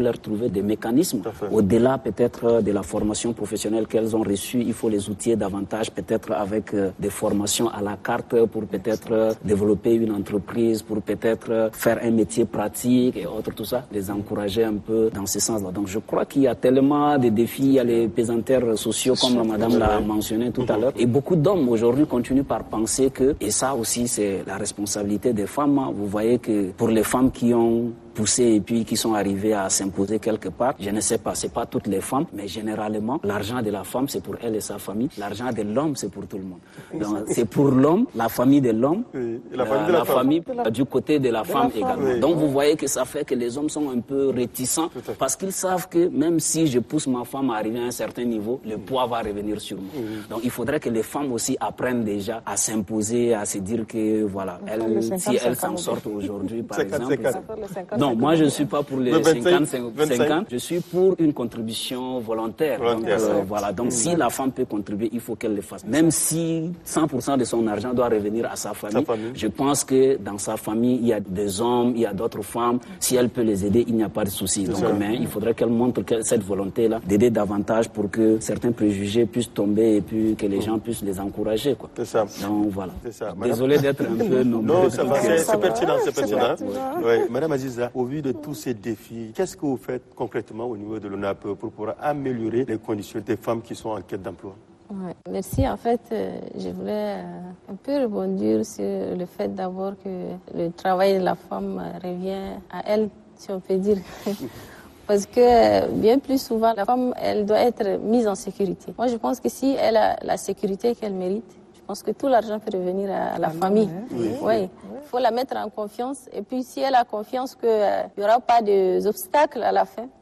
leur trouver des mécanismes. Au-delà peut-être de la formation professionnelle qu'elles ont reçue, il faut les outiller davantage, peut-être avec euh, des formations à la carte pour peut-être euh, développer une entreprise, pour peut-être euh, faire un métier pratique et autres, tout ça, les encourager un peu dans ce sens-là. Donc je crois qu'il y a tellement de défis, il y a les pesanteurs sociaux comme la madame l'a mentionné tout à l'heure. Et beaucoup d'hommes aujourd'hui continuent par penser que, et ça aussi c'est la responsabilité des femmes, hein. Vous voyez que pour les femmes qui ont poussé et puis qui sont arrivées à s'imposer quelque part, je ne sais pas, c'est pas toutes les femmes, mais généralement, l'argent de la femme, c'est pour elle et sa famille. L'argent de l'homme, c'est pour tout le monde. Donc, c'est pour l'homme, la famille de l'homme, oui, la famille, euh, de la la famille de du côté de la de femme la également. Oui. Donc, vous voyez que ça fait que les hommes sont un peu réticents parce qu'ils savent que même si je pousse ma femme à arriver à un certain niveau, le poids va revenir sur moi. Oui. Donc, il faudrait que les femmes aussi apprennent déjà à s'imposer, à se dire que, voilà, elles, si elles s'en sortent aujourd'hui, par exemple. Non, moi je ne suis pas pour les cinquante cinquante, je suis pour une contribution volontaire. volontaire donc, euh, voilà. donc mmh. si la femme peut contribuer, il faut qu'elle le fasse. Même si cent pour cent de son argent doit revenir à sa famille, sa famille, je pense que dans sa famille, il y a des hommes, il y a d'autres femmes. Si elle peut les aider, il n'y a pas de souci. Donc, mais il faudrait qu'elle montre cette volonté-là d'aider davantage pour que certains préjugés puissent tomber et puis que les gens puissent les encourager. Quoi. C'est ça. Donc voilà. Ça. Désolé d'être un peu nombreux. Non, ça va, c'est, c'est pertinent, c'est pertinent. Oui. Madame Aziza, au vu de tous ces défis, qu'est-ce que vous faites concrètement au niveau de l'O N A P pour pouvoir améliorer les conditions des femmes qui sont en quête d'emploi? Ouais, merci. En fait, euh, je voulais euh, un peu rebondir sur le fait d'abord que le travail de la femme euh, revient à elle, si on peut dire. Parce que bien plus souvent, la femme, elle doit être mise en sécurité. Moi, je pense que si elle a la sécurité qu'elle mérite, je pense que tout l'argent peut revenir à la ah famille. Non, hein? Oui. Oui. Il faut la mettre en confiance. Et puis, si elle a confiance qu'il euh, n'y aura pas d'obstacles à la fin,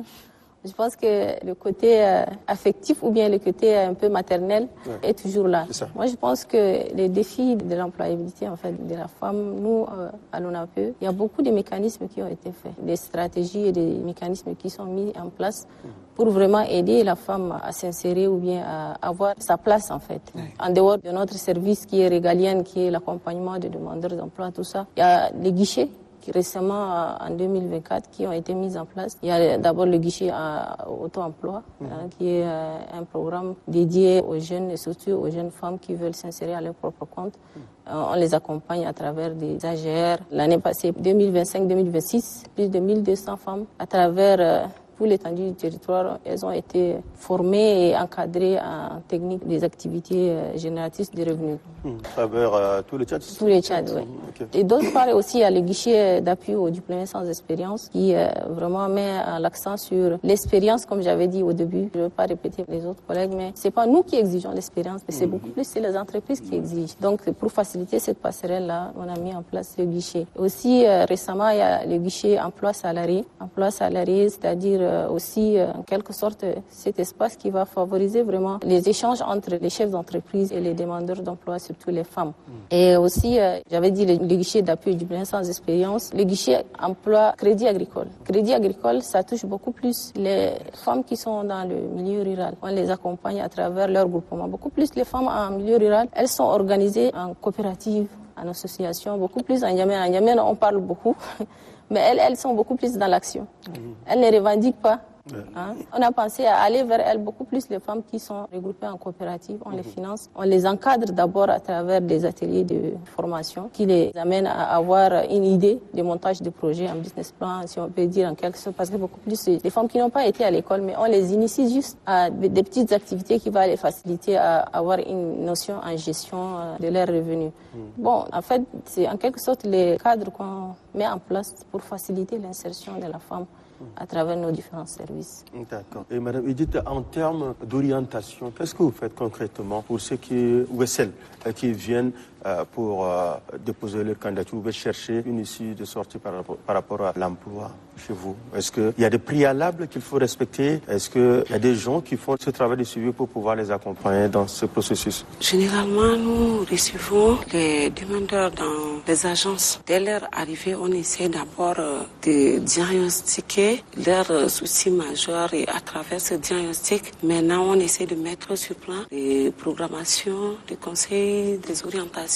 je pense que le côté euh, affectif ou bien le côté un peu maternel ouais. est toujours là. Moi, je pense que les défis de l'employabilité en fait, de la femme, nous, euh, à l'O N A P E, il y a beaucoup de mécanismes qui ont été faits, des stratégies et des mécanismes qui sont mis en place pour vraiment aider la femme à s'insérer ou bien à avoir sa place en fait. Ouais. En dehors de notre service qui est régalien, qui est l'accompagnement des demandeurs d'emploi, tout ça, il y a les guichets qui récemment, en deux mille vingt-quatre, qui ont été mis en place. Il y a d'abord le guichet à auto-emploi, mmh. hein, qui est euh, un programme dédié aux jeunes et surtout aux jeunes femmes qui veulent s'insérer à leur propre compte. Mmh. Euh, on les accompagne à travers des A G R. L'année passée, deux mille vingt-cinq deux mille vingt-six, plus de mille deux cents femmes à travers euh, tout l'étendue du territoire, elles ont été formées et encadrées en technique des activités euh, génératrices de revenus. Mmh. À travers euh, tous les Tchad Tous les Tchad, oui. Okay. Et d'autre part aussi, il y a le guichet d'appui aux diplômés sans expérience qui euh, vraiment met l'accent sur l'expérience, comme j'avais dit au début. Je ne veux pas répéter les autres collègues, mais c'est pas nous qui exigeons l'expérience, mais c'est mmh. beaucoup plus c'est les entreprises qui exigent. Donc, pour faciliter cette passerelle-là, on a mis en place ce guichet. Aussi, euh, récemment, il y a le guichet emploi salarié. Emploi salarié, c'est-à-dire aussi, en quelque sorte, cet espace qui va favoriser vraiment les échanges entre les chefs d'entreprise et les demandeurs d'emploi, surtout les femmes. Mmh. Et aussi, j'avais dit le, le guichet d'appui du bien sans expérience, le guichet emploi crédit agricole. Crédit agricole, ça touche beaucoup plus les femmes qui sont dans le milieu rural. On les accompagne à travers leur groupement. Beaucoup plus les femmes en milieu rural, elles sont organisées en coopérative, en association, beaucoup plus en Niamey. En Niamey, on parle beaucoup. Mais elles, elles sont beaucoup plus dans l'action. Mmh. Elles ne revendiquent pas. Hein? On a pensé à aller vers elles, beaucoup plus les femmes qui sont regroupées en coopérative. On mmh. les finance. On les encadre d'abord à travers des ateliers de formation qui les amènent à avoir une idée de montage de projet, un business plan, si on peut dire en quelque sorte. Parce que beaucoup plus les femmes qui n'ont pas été à l'école, mais on les initie juste à des petites activités qui vont les faciliter à avoir une notion en gestion de leurs revenus. Mmh. Bon, en fait, c'est en quelque sorte les cadres qu'on met en place pour faciliter l'insertion de la femme à travers nos différents services. D'accord. Et Madame Edith, en termes d'orientation, qu'est-ce que vous faites concrètement pour ceux qui, ou celles qui viennent euh, pour euh, déposer leur candidature, ou chercher une issue de sortie par rapport, par rapport à l'emploi chez vous? Est-ce qu'il y a des préalables qu'il faut respecter? Est-ce qu'il y a des gens qui font ce travail de suivi pour pouvoir les accompagner dans ce processus? Généralement, nous recevons les demandeurs dans les agences. Dès leur arrivée, on essaie d'abord de diagnostiquer leurs soucis majeurs et à travers ce diagnostic, maintenant on essaie de mettre sur plan des programmations, des conseils, des orientations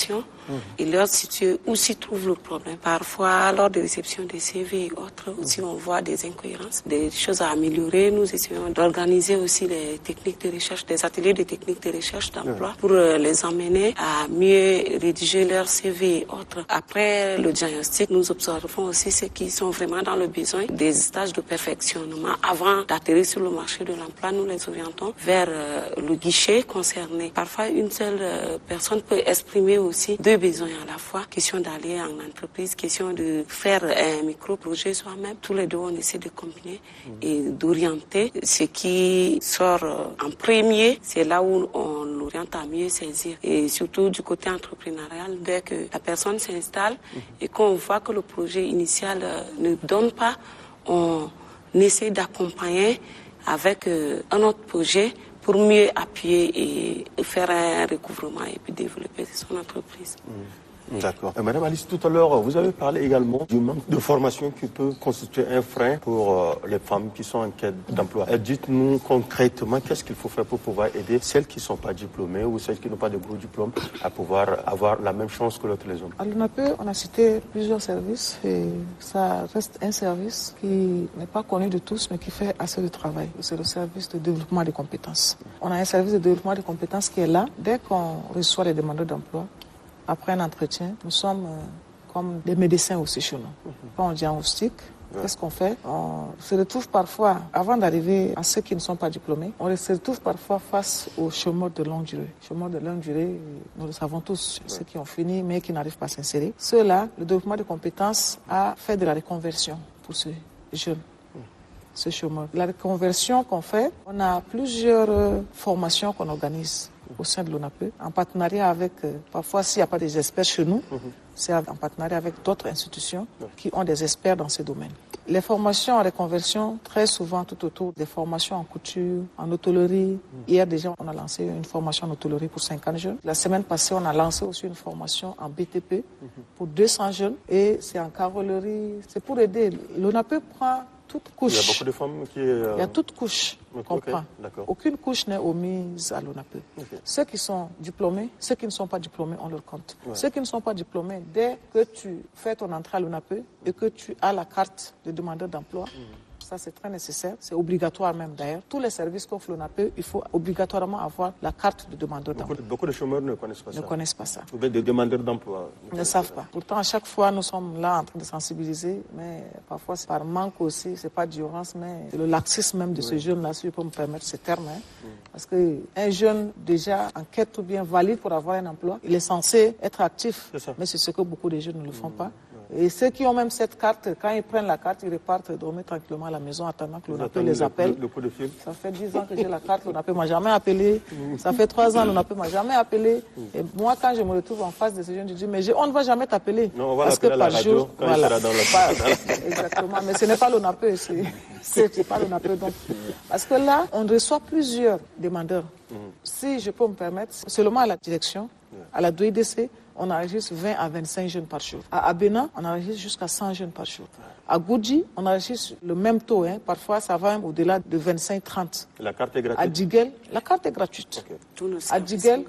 mmh. et leur situer où s'y trouve le problème. Parfois, lors de réception des C V et autres, mmh. aussi on voit des incohérences, des choses à améliorer. Nous essayons d'organiser aussi les techniques de recherche, des ateliers de techniques de recherche d'emploi mmh. pour euh, les emmener à mieux rédiger leur C V et autres. Après le diagnostic, nous observons aussi ceux qui sont vraiment dans le besoin des stages de perfectionnement. Avant d'atterrir sur le marché de l'emploi, nous les orientons vers euh, le guichet concerné. Parfois, une seule euh, personne peut exprimer aussi deux besoins à la fois. Question d'aller en entreprise, question de faire un micro-projet soi-même. Tous les deux, on essaie de combiner mmh. et d'orienter ce qui sort euh, en premier. C'est là où on l'oriente à mieux saisir. Et surtout du côté entrepreneurial, dès que la personne s'installe mmh. et qu'on voit que le projet initial euh, ne donne pas, on essaie d'accompagner avec euh, un autre projet pour mieux appuyer et faire un recouvrement et puis développer son entreprise. Mmh. D'accord. Euh, Madame Alice, tout à l'heure, vous avez parlé également du manque de formation qui peut constituer un frein pour euh, les femmes qui sont en quête d'emploi. Euh, dites-nous concrètement qu'est-ce qu'il faut faire pour pouvoir aider celles qui ne sont pas diplômées ou celles qui n'ont pas de gros diplômes à pouvoir avoir la même chance que l'autre les hommes. À l'O N A P E, on a cité plusieurs services et ça reste un service qui n'est pas connu de tous mais qui fait assez de travail. C'est le service de développement des compétences. On a un service de développement des compétences qui est là. Dès qu'on reçoit les demandeurs d'emploi, après un entretien, nous sommes euh, comme des médecins aussi chez nous. Quand on diagnostique, qu'est-ce qu'on fait? On se retrouve parfois, avant d'arriver à ceux qui ne sont pas diplômés, on se retrouve parfois face aux chômeurs de longue durée. Chômeurs de longue durée, nous le savons tous, ceux qui ont fini mais qui n'arrivent pas à s'insérer. Ceux-là, le développement de compétences a fait de la reconversion pour ces jeunes. Ce chômeur. La reconversion qu'on fait, on a plusieurs euh, formations qu'on organise au sein de l'O N A P E, en partenariat avec, euh, parfois s'il n'y a pas des experts chez nous, mm-hmm. c'est en partenariat avec d'autres institutions mm-hmm. qui ont des experts dans ces domaines. Les formations en reconversion, très souvent tout autour des formations en couture, en hôtellerie. Mm-hmm. Hier déjà, on a lancé une formation en hôtellerie pour cinquante jeunes. La semaine passée, on a lancé aussi une formation en B T P mm-hmm. pour deux cents jeunes. Et c'est en carrellerie, c'est pour aider. L'O N A P E prend toute couche. Il y a beaucoup de femmes qui... Euh... Il y a toute couche qu'on okay, prend. Aucune couche n'est omise à l'O N A P E. Okay. Ceux qui sont diplômés, ceux qui ne sont pas diplômés, on leur compte. Ouais. Ceux qui ne sont pas diplômés, dès que tu fais ton entrée à l'O N A P E et que tu as la carte de demandeur d'emploi, mmh. ça c'est très nécessaire, c'est obligatoire même d'ailleurs. Tous les services qu'offre l'O N A P E, il faut obligatoirement avoir la carte de demandeur d'emploi. Beaucoup, beaucoup de chômeurs ne connaissent pas ne ça. Ne connaissent pas ça. Ou bien des demandeurs d'emploi. Ne, ne savent pas. Pourtant, à chaque fois, nous sommes là en train de sensibiliser, mais parfois c'est par manque aussi, c'est pas d'ignorance, mais c'est le laxisme même de oui. ce jeune-là, si je peux me permettre ce terme. Hein. Mm. Parce qu'un jeune déjà en quête ou bien valide pour avoir un emploi, il est censé être actif, c'est mais c'est ce que beaucoup de jeunes ne le font mm. pas. Et ceux qui ont même cette carte, quand ils prennent la carte, ils repartent dormir tranquillement à la maison attendant que l'O N A P E les appelle. Le coup de fil. Ça fait dix ans que j'ai la carte, l'O N A P E m'a jamais appelé. Ça fait trois ans, l'O N A P E m'a jamais appelé. Et moi, quand je me retrouve en face de ces jeunes, je dis, mais je, on ne va jamais t'appeler. Non, on va parce que par la radio, jour, quand voilà, il sera dans le... pas, exactement. Mais ce n'est pas l'O N A P E, c'est, c'est pas l'O N A P E. Donc, parce que là, on reçoit plusieurs demandeurs. Mm. Si je peux me permettre, seulement à la direction, à la D O I D C, on enregistre vingt à vingt-cinq jeunes par jour. À Abena, on enregistre jusqu'à cent jeunes par jour. À Goudji, on enregistre le même taux. Hein. Parfois, ça va même au-delà de vingt-cinq à trente. La carte est gratuite? À Diguel, la carte est gratuite. Okay. À Diguel,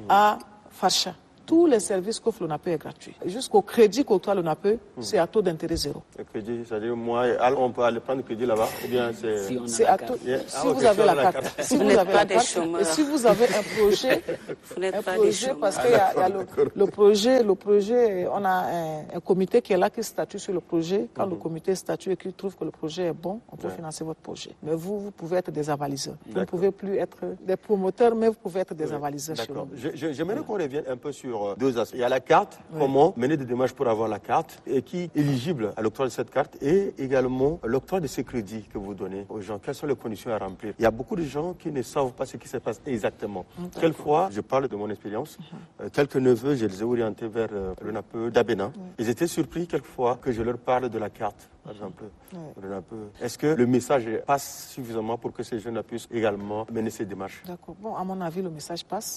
à Farsha. Tous les services qu'offre l'O N A P E est gratuit. Jusqu'au crédit qu'octroie l'O N A P E, mmh. c'est à taux d'intérêt zéro. Le crédit, c'est-à-dire, moi, on peut aller prendre le crédit là-bas ou bien c'est... Si, c'est à taux... yeah. Si ah, vous okay, avez la carte. carte. Si vous, vous avez la carte. Et si vous avez un projet, un projet parce qu'il y a, il y a le, le projet, le projet, on a un, un comité qui est là qui statue sur le projet. Quand mmh. le comité statue et qu'il trouve que le projet est bon, on peut ouais. financer votre projet. Mais vous, vous pouvez être des avaliseurs. Vous ne pouvez plus être des promoteurs, mais vous pouvez être des oui. avaliseurs. D'accord. Je, je, j'aimerais ouais. qu'on revienne un peu sur deux aspects. Il y a la carte, oui. comment mener des démarches pour avoir la carte et qui est éligible à l'octroi de cette carte et également l'octroi de ces crédits que vous donnez aux gens. Quelles sont les conditions à remplir? Il y a beaucoup de gens qui ne savent pas ce qui se passe exactement. D'accord. Quelquefois, je parle de mon expérience, uh-huh. euh, quelques neveux, je les ai orientés vers euh, l'O N A P E d'Abena. Oui. Ils étaient surpris quelquefois que je leur parle de la carte, par exemple. Oui. l'O N A P E. Est-ce que le message passe suffisamment pour que ces jeunes puissent également mener ces démarches? D'accord. Bon, à mon avis, le message passe.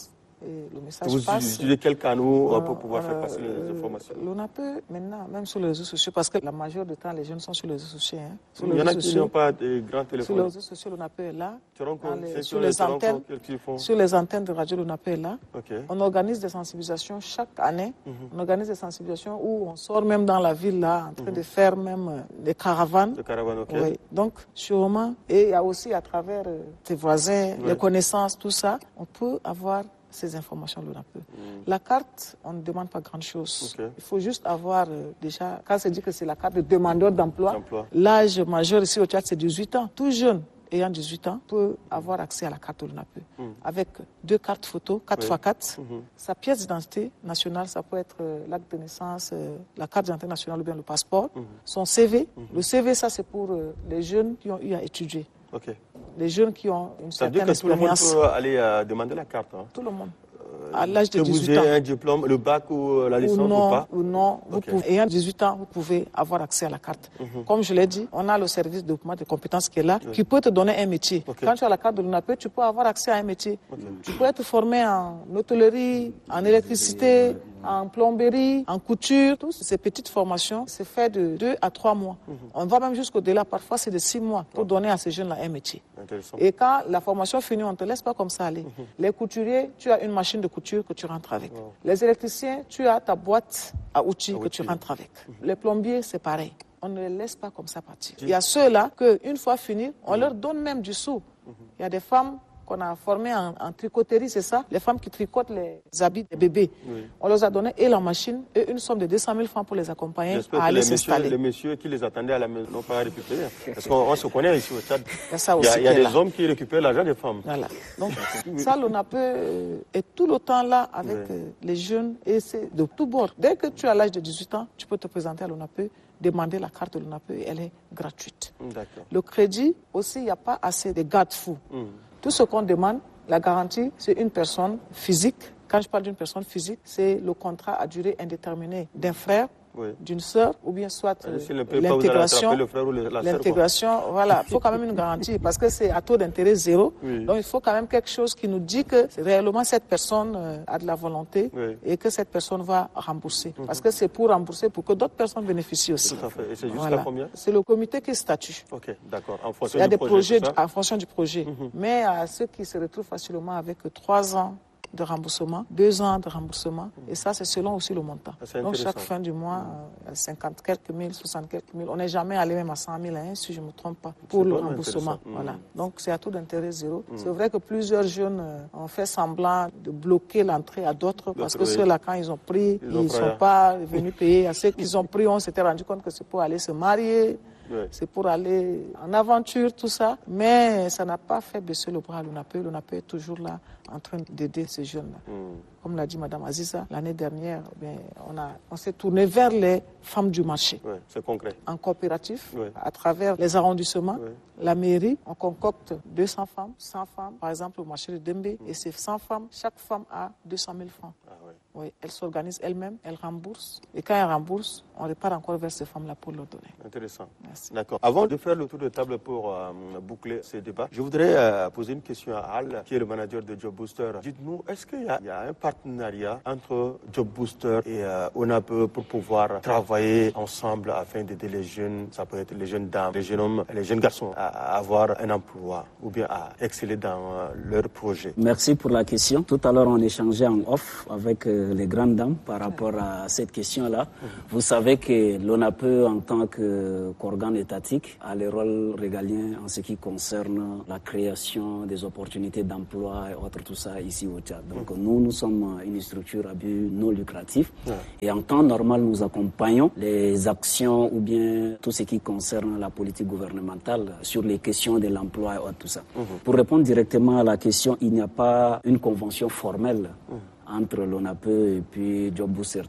et le message vous passe. Vous utilisez quel canal euh, pour pouvoir euh, faire passer les informations? L'ONAPE, maintenant, même sur les réseaux sociaux, parce que la majorité du temps, les jeunes sont sur les réseaux sociaux. Hein. Sur Il y en a qui n'ont pas de grands téléphones. Sur les réseaux sociaux, l'ONAPE est là. Les, sur, les antennes, sur les antennes de radio, l'ONAPE est là. Okay. On organise des sensibilisations chaque année. Mm-hmm. On organise des sensibilisations où on sort même dans la ville, là, en train mm-hmm. de faire même des caravanes. Des caravanes, ok. Oui. Donc, sûrement, et il y a aussi à travers euh, tes voisins, ouais. les connaissances, tout ça, on peut avoir ces informations l'ONAPE. Mm. La carte, on ne demande pas grand-chose. Okay. Il faut juste avoir euh, déjà, quand c'est dit que c'est la carte de demandeur d'emploi, l'âge majeur ici au Tchad, c'est dix-huit ans. Tout jeune ayant dix-huit ans peut avoir accès à la carte de l'ONAPE. Mm. Avec deux cartes photos, quatre fois quatre, mm-hmm. sa pièce d'identité nationale, ça peut être euh, l'acte de naissance, euh, la carte d'identité nationale ou bien le passeport, mm-hmm. son C V. Mm-hmm. Le C V, ça c'est pour euh, les jeunes qui ont eu à étudier. Okay. Les jeunes qui ont une ça certaine expérience. Ça veut dire que expérience. tout le monde peut aller euh, demander la carte. Hein. Tout le monde. À l'âge de que dix-huit vous ans. ayez un diplôme, le bac ou la licence ou, non, ou pas ou non, vous okay. pouvez, ayant dix-huit ans, vous pouvez avoir accès à la carte. Mm-hmm. Comme je l'ai dit, on a le service de développement des compétences qui est là, oui. qui peut te donner un métier. Okay. Quand tu as la carte de l'ONAPE, tu peux avoir accès à un métier. Okay. Tu peux être formé en hôtellerie, en électricité, en plomberie, en couture. Toutes ces petites formations, c'est fait de deux à trois mois. Mm-hmm. On va même jusqu'au-delà. Parfois, c'est de six mois pour oh. donner à ces jeunes-là un métier. Et quand la formation finit, on ne te laisse pas comme ça aller. Mm-hmm. Les couturiers, tu as une machine de couture que tu rentres avec. Oh. Les électriciens, tu as ta boîte à outils ah, que outils. tu rentres avec. Mm-hmm. Les plombiers, c'est pareil. On ne les laisse pas comme ça partir. Il y a ceux-là qu'une fois fini, on mm-hmm. leur donne même du sou. Mm-hmm. Il y a des femmes qu'on a formées en, en tricoterie, c'est ça, les femmes qui tricotent les habits des bébés. Oui. On leur a donné et la machine et une somme de deux cent mille francs pour les accompagner à aller s'installer. Les messieurs qui les attendaient à la maison n'ont pas récupéré. Parce qu'on se connaît ici au Tchad. Il y a, ça aussi il y a, il y a des hommes qui récupèrent l'argent des femmes. Voilà. Donc, ça, l'ONAPE est tout le temps là avec oui. les jeunes et c'est de tout bord. Dès que tu as l'âge de dix-huit ans, tu peux te présenter à l'ONAPE, demander la carte de l'ONAPE et elle est gratuite. Le crédit, aussi, il n'y a pas assez de garde-fous. Mm. Tout ce qu'on demande, la garantie, c'est une personne physique. Quand je parle d'une personne physique, c'est le contrat à durée indéterminée d'un frère, oui. d'une sœur, ou bien soit euh, l'intégration. L'intégration, voilà. Il faut quand même une garantie parce que c'est à taux d'intérêt zéro. Oui. Donc il faut quand même quelque chose qui nous dit que réellement cette personne euh, a de la volonté oui. et que cette personne va rembourser. Mm-hmm. Parce que c'est pour rembourser pour que d'autres personnes bénéficient aussi. Tout à fait. Et c'est jusqu'à voilà. combien? C'est le comité qui statue. Ok, d'accord. En fonction il y a du des projet, projets en fonction du projet. Mm-hmm. Mais à ceux qui se retrouvent facilement avec trois ans de remboursement, deux ans de remboursement, et ça c'est selon aussi le montant. Donc chaque fin du mois, euh, cinquante quelques mille, soixante quelques mille, on n'est jamais allé même à cent mille, hein, si je ne me trompe pas, pour le remboursement. Voilà. Donc c'est à taux d'intérêt zéro. Mm. C'est vrai que plusieurs jeunes euh, ont fait semblant de bloquer l'entrée à d'autres, parce que oui. ceux-là, quand ils ont pris, ils ne sont pas venus payer. À ceux qui ont pris, on s'était rendu compte que c'est pour aller se marier. Oui. C'est pour aller en aventure, tout ça. Mais ça n'a pas fait baisser le bras à l'ONAPE. L'ONAPE est toujours là en train d'aider ces jeunes-là. Mm. Comme l'a dit Mme Aziza, l'année dernière, bien, on, a, on s'est tourné vers les femmes du marché. Oui, c'est concret. En coopératif, oui. à travers les arrondissements, oui. la mairie, on concocte deux cents femmes, cent femmes, par exemple au marché de Dembé. Mm. Et ces cent femmes, chaque femme a deux cent mille francs. Ah, oui. Oui, elles s'organisent elles-mêmes, elles remboursent. Et quand elles remboursent, on repart encore vers ces femmes-là pour leur donner. Intéressant. Merci. D'accord. Avant de faire le tour de table pour euh, boucler ce débat, je voudrais euh, poser une question à Al, qui est le manager de Job Booster. Dites-nous, est-ce qu'il y a, il y a un partenariat entre Job Booster et euh, ONAPE pour pouvoir travailler ensemble afin d'aider les jeunes, ça peut être les jeunes dames, les jeunes hommes, les jeunes garçons, à, à avoir un emploi ou bien à exceller dans euh, leur projet? Merci pour la question. Tout à l'heure, on échangeait en off avec euh, les grandes dames par rapport à cette question-là. Mmh. Vous savez que l'ONAPE, en tant que, qu'organe étatique, a le rôle régalien en ce qui concerne la création des opportunités d'emploi et autres, tout ça ici au Tchad. Donc mmh. nous, nous sommes une structure à but non lucratif mmh. et en temps normal, nous accompagnons les actions ou bien tout ce qui concerne la politique gouvernementale sur les questions de l'emploi et autres, tout ça. Mmh. Pour répondre directement à la question, il n'y a pas une convention formelle mmh. entre l'ONAPE et puis Job Booster Tchad.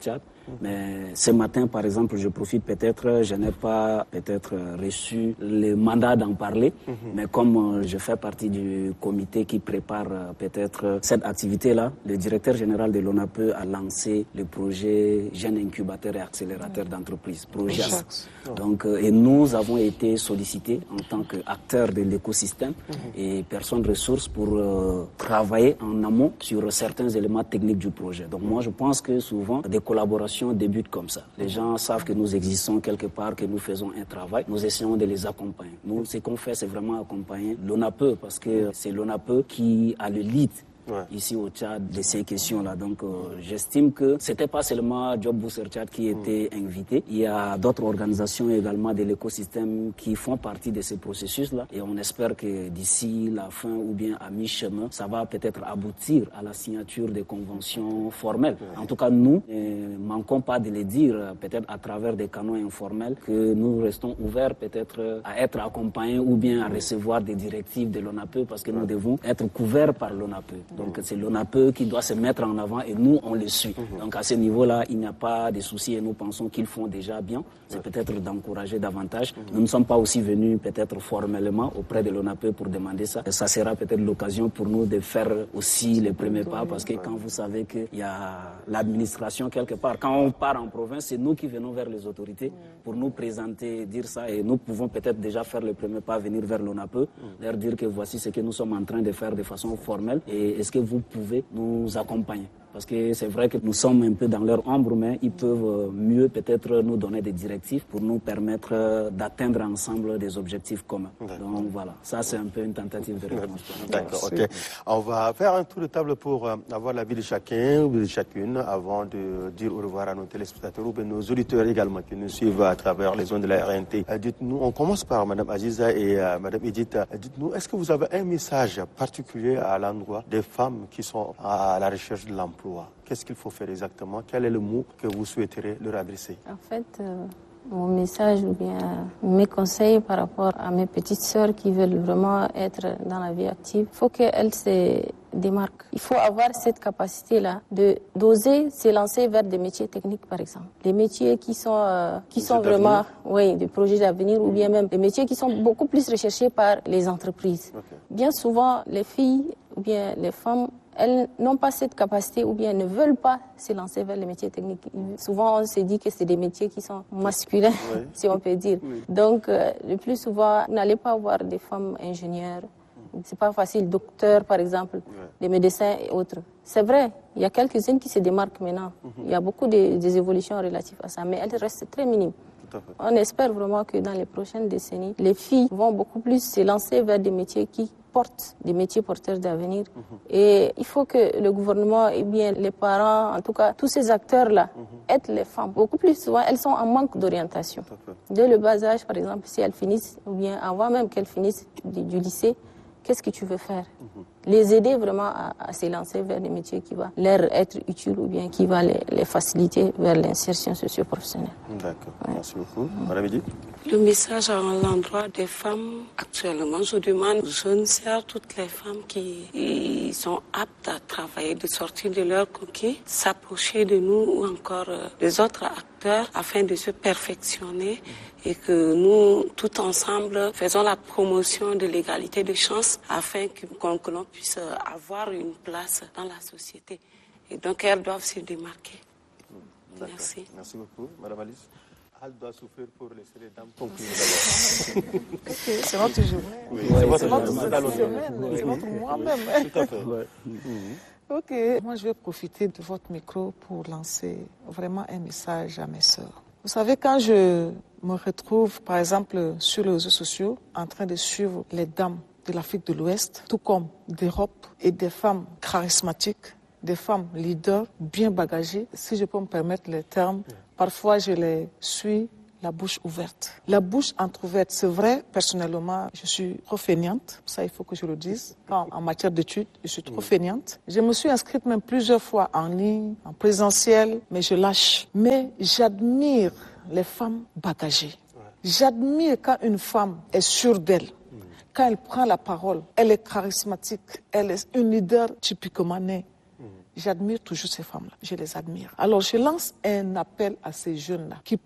Mais ce matin, par exemple, je profite peut-être, je n'ai pas peut-être reçu le mandat d'en parler, mm-hmm. mais comme je fais partie du comité qui prépare peut-être cette activité-là, le directeur général de l'ONAPE a lancé le projet Jeunes Incubateurs et Accélérateurs d'entreprise, projet. Donc, et nous avons été sollicités en tant qu'acteurs de l'écosystème mm-hmm. et personnes ressources pour euh, travailler en amont sur certains éléments techniques du projet. Donc moi, je pense que souvent, des collaborations débutent comme ça. Les gens savent que nous existons quelque part, que nous faisons un travail. Nous essayons de les accompagner. Nous, ce qu'on fait, c'est vraiment accompagner l'ONAPE parce que c'est l'ONAPE qui a le lead. Ouais. Ici au Tchad de ces questions-là. Donc, euh, j'estime que c'était pas seulement Job Booster Tchad qui était mmh. invité. Il y a d'autres organisations également de l'écosystème qui font partie de ces processus-là. Et on espère que d'ici la fin ou bien à mi-chemin, ça va peut-être aboutir à la signature des conventions formelles. Ouais. En tout cas, nous ne manquons pas de le dire, peut-être à travers des canaux informels, que nous restons ouverts peut-être à être accompagnés ou bien à recevoir des directives de l'ONAPE parce que nous devons être couverts par l'ONAPE. Donc c'est l'ONAPE qui doit se mettre en avant et nous, on le suit. Mmh. Donc à ce niveau-là, il n'y a pas de souci et nous pensons qu'ils font déjà bien. C'est ouais. peut-être d'encourager davantage. Mmh. Nous ne sommes pas aussi venus peut-être formellement auprès de l'ONAPE pour demander ça. Et ça sera peut-être l'occasion pour nous de faire aussi les premiers pas parce que quand vous savez qu'il y a l'administration quelque part, quand on part en province, c'est nous qui venons vers les autorités pour nous présenter, dire ça et nous pouvons peut-être déjà faire le premier pas, venir vers l'ONAPE, mmh. leur dire que voici ce que nous sommes en train de faire de façon formelle et est-ce que vous pouvez nous accompagner? Parce que c'est vrai que nous sommes un peu dans leur ombre, mais ils peuvent mieux peut-être nous donner des directives pour nous permettre d'atteindre ensemble des objectifs communs. D'accord. Donc voilà, ça c'est un peu une tentative de réponse. D'accord, ok. On va faire un tour de table pour avoir l'avis de chacun ou de chacune avant de dire au revoir à nos téléspectateurs ou nos auditeurs également qui nous suivent à travers les zones de la R N T. Dites-nous, on commence par Mme Aziza et euh, Mme Edith. Dites-nous, est-ce que vous avez un message particulier à l'endroit des femmes qui sont à la recherche de l'emploi? Qu'est-ce qu'il faut faire exactement? Quel est le mot que vous souhaiterez leur adresser? En fait, euh, mon message ou bien mes conseils par rapport à mes petites sœurs qui veulent vraiment être dans la vie active, il faut qu'elles se démarquent. Il faut avoir cette capacité-là de d'oser se lancer vers des métiers techniques, par exemple. Des métiers qui sont euh, qui sont vraiment, oui, des projets d'avenir ou bien même des métiers qui sont beaucoup plus recherchés par les entreprises. Okay. Bien souvent, les filles ou bien les femmes, elles n'ont pas cette capacité ou bien ne veulent pas se lancer vers les métiers techniques. Souvent, on se dit que c'est des métiers qui sont masculins, oui. si on peut dire. Oui. Donc, euh, le plus souvent, vous n'allez pas voir des femmes ingénieures. C'est pas facile, docteurs par exemple, oui. des médecins et autres. C'est vrai, il y a quelques-unes qui se démarquent maintenant. Mm-hmm. Il y a beaucoup de, des évolutions relatives à ça, mais elles restent très minimes. On espère vraiment que dans les prochaines décennies, les filles vont beaucoup plus se lancer vers des métiers qui portent, des métiers porteurs d'avenir. Mm-hmm. Et il faut que le gouvernement et bien les parents, en tout cas tous ces acteurs-là, mm-hmm. aident les femmes. Beaucoup plus souvent, elles sont en manque d'orientation. Dès le bas âge, par exemple, si elles finissent, ou bien avant même qu'elles finissent du, du lycée, qu'est-ce que tu veux faire? Mm-hmm. Les aider vraiment à, à se lancer vers des métiers qui vont leur être utiles ou bien qui vont les, les faciliter vers l'insertion socio-professionnelle. D'accord, ouais. Merci beaucoup. Madame Edith? Le message à l'endroit des femmes, actuellement, je demande aux jeunes sœurs, toutes les femmes qui sont aptes à travailler, de sortir de leur coquille, s'approcher de nous ou encore des autres acteurs afin de se perfectionner et que nous, tout ensemble, faisons la promotion de l'égalité de chances afin que, que l'on puisse avoir une place dans la société. Et donc, elles doivent se démarquer. D'accord. Merci. Merci beaucoup. Madame Alice? Elle doit souffrir pour laisser les dames conclure d'abord. Okay, c'est votre journée. Oui, oui, c'est votre semaine, c'est votre mois même. Tout à fait. Ouais. Mm-hmm. Ok, moi je vais profiter de votre micro pour lancer vraiment un message à mes sœurs. Vous savez, quand je me retrouve, par exemple, sur les réseaux sociaux, en train de suivre les dames de l'Afrique de l'Ouest, tout comme d'Europe, et des femmes charismatiques, des femmes leaders bien bagagées, si je peux me permettre les termes, parfois je les suis la bouche ouverte. La bouche entrouverte, c'est vrai, personnellement, je suis trop fainéante, ça il faut que je le dise. En, en matière d'études, je suis trop fainéante. Je me suis inscrite même plusieurs fois en ligne, en présentiel, mais je lâche. Mais j'admire les femmes bagagées. J'admire quand une femme est sûre d'elle. Quand elle prend la parole, elle est charismatique, elle est une leader typiquement née. J'admire toujours ces femmes-là, je les admire. Alors je lance un appel à ces jeunes-là qui